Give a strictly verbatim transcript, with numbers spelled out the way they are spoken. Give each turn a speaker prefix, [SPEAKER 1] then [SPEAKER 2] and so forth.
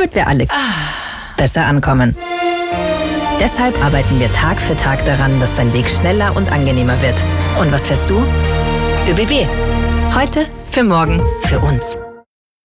[SPEAKER 1] damit wir alle besser ankommen. Deshalb arbeiten wir Tag für Tag daran, dass dein Weg schneller und angenehmer wird. Und was fährst du? ÖBB. Heute für morgen für uns.